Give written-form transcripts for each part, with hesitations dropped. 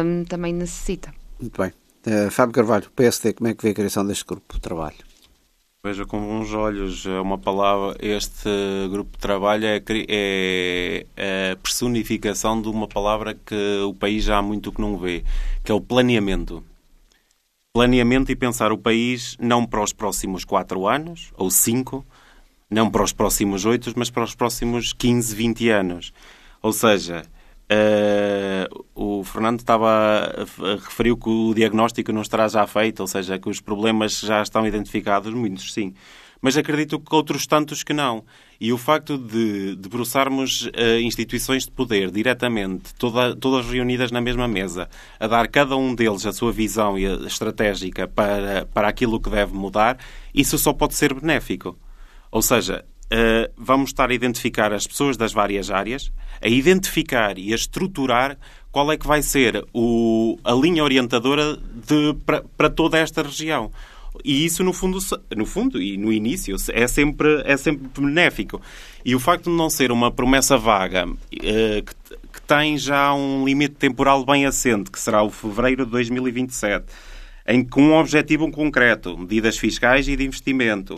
também necessita. Muito bem. Fábio Carvalho, PSD, como é que vê a criação deste grupo de trabalho? Vejo com bons olhos uma palavra. Este grupo de trabalho é a personificação de uma palavra que o país já há muito que não vê, que é o planeamento. Planeamento e pensar o país não para os próximos 4 anos, ou 5, não para os próximos 8, mas para os próximos 15, 20 anos. Ou seja, o Fernando referiu que o diagnóstico não estará já feito, ou seja, que os problemas já estão identificados, muitos sim. Mas acredito que outros tantos que não. E o facto de debruçarmos instituições de poder diretamente, todas reunidas na mesma mesa, a dar cada um deles a sua visão estratégica para aquilo que deve mudar, isso só pode ser benéfico. Ou seja, vamos estar a identificar as pessoas das várias áreas, a identificar e a estruturar qual é que vai ser a linha orientadora para toda esta região. E isso, no fundo e no início, é sempre benéfico. E o facto de não ser uma promessa vaga, que tem já um limite temporal bem assente, que será o fevereiro de 2027, com um objetivo concreto, medidas fiscais e de investimento,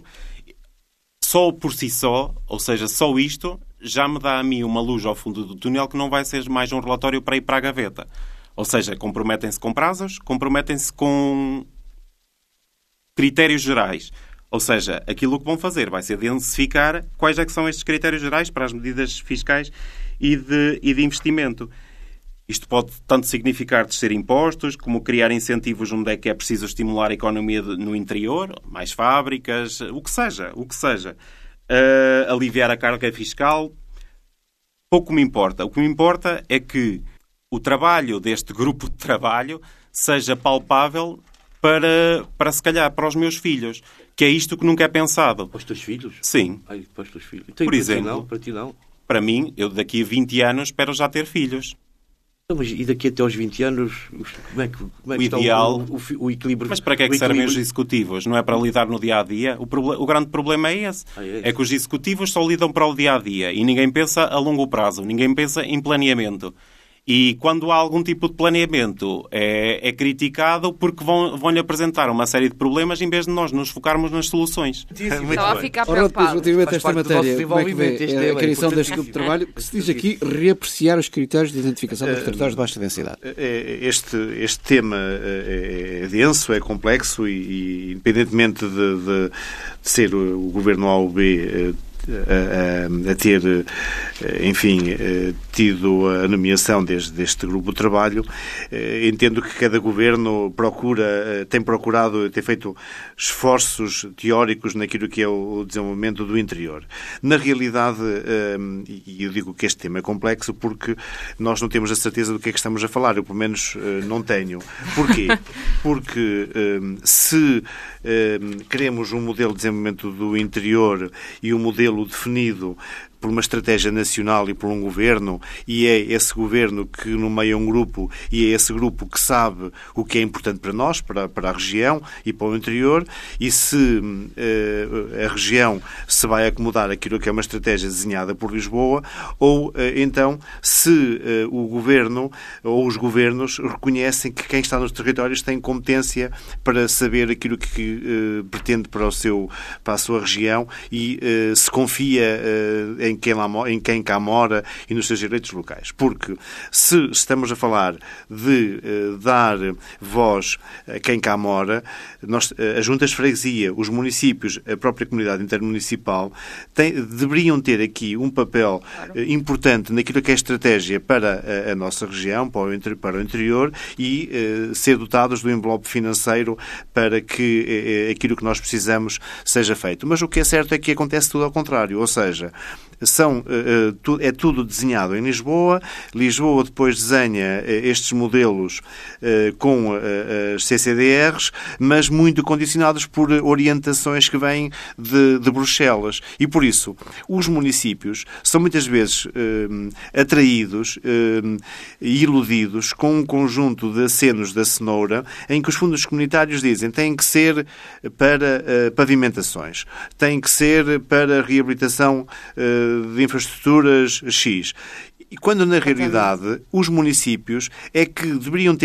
só por si só, ou seja, só isto, já me dá a mim uma luz ao fundo do túnel que não vai ser mais um relatório para ir para a gaveta. Ou seja, comprometem-se com prazos, comprometem-se com critérios gerais. Ou seja, aquilo que vão fazer vai ser densificar quais é que são estes critérios gerais para as medidas fiscais e de investimento. Isto pode tanto significar descer impostos, como criar incentivos onde é que é preciso estimular a economia no interior, mais fábricas, o que seja. Aliviar a carga fiscal, pouco me importa. O que me importa é que o trabalho deste grupo de trabalho seja palpável para se calhar, para os meus filhos, que é isto que nunca é pensado. Para os teus filhos? Sim. Para os teus filhos. Então, por exemplo, para ti não? Para mim, eu daqui a 20 anos espero já ter filhos. Mas e daqui até aos 20 anos, como é que está ideal, o equilíbrio? Mas para que é que servem os executivos? Não é para lidar no dia-a-dia? O grande problema é esse. É que os executivos só lidam para o dia-a-dia e ninguém pensa a longo prazo, ninguém pensa em planeamento. E quando há algum tipo de planeamento é criticado porque vão-lhe apresentar uma série de problemas em vez de nós nos focarmos nas soluções. Estava a ficar preocupado. Relativamente a esta matéria, como é que vê a criação deste grupo de trabalho, que se diz aqui reapreciar os critérios de identificação dos territórios de baixa densidade? Este tema é denso, é complexo e independentemente de ser o governo A ou B a ter, enfim, tido a nomeação deste grupo de trabalho, entendo que cada governo tem feito esforços teóricos naquilo que é o desenvolvimento do interior. Na realidade, e eu digo que este tema é complexo porque nós não temos a certeza do que é que estamos a falar, eu pelo menos não tenho. Porquê? Porque se queremos um modelo de desenvolvimento do interior e um modelo definido por uma estratégia nacional e por um governo, e é esse governo que nomeia um grupo e é esse grupo que sabe o que é importante para nós, para a região e para o interior, e se a região se vai acomodar àquilo que é uma estratégia desenhada por Lisboa, ou então se o governo ou os governos reconhecem que quem está nos territórios tem competência para saber aquilo que pretende para a sua região e se confia em quem cá mora e nos seus direitos locais. Porque se estamos a falar de dar voz a quem cá mora, as juntas de freguesia, os municípios, a própria comunidade intermunicipal deveriam ter aqui um papel importante naquilo que é estratégia para a nossa região, para o interior e ser dotados do envelope financeiro para que aquilo que nós precisamos seja feito. Mas o que é certo é que acontece tudo ao contrário, ou seja, é tudo desenhado em Lisboa. Lisboa depois desenha estes modelos com as CCDRs, mas muito condicionados por orientações que vêm de Bruxelas. E por isso, os municípios são muitas vezes atraídos e iludidos com um conjunto de acenos da cenoura em que os fundos comunitários dizem que têm que ser para pavimentações, têm que ser para reabilitação de infraestruturas X. E quando, na realidade, os municípios é que deveriam ter